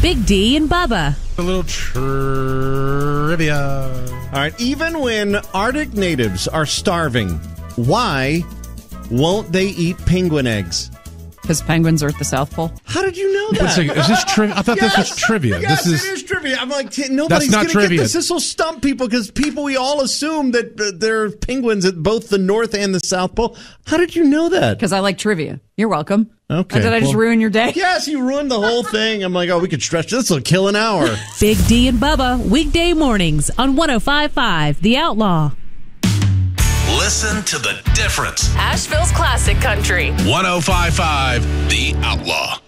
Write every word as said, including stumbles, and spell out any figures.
Big D and Bubba. A little trivia. All right. Even when Arctic natives are starving, why won't they eat penguin eggs? Because penguins are at the South Pole. How did you know that? Wait a second, is this trivia? I thought Yes! this was trivia. Yes, this is, it is trivia. I'm like, t- nobody's not going to get trivia. this. This will stump people because people, we all assume that uh, there are penguins at both the North and the South Pole. How did you know that? Because I like trivia. You're welcome. Okay. Or did I just well, ruin your day? Yes, you ruined the whole thing. I'm like, oh, we could stretch this. Will kill an hour. Big D and Bubba, weekday mornings on one oh five point five The Outlaw. Listen to the difference. Asheville's classic country. one oh five point five The Outlaw.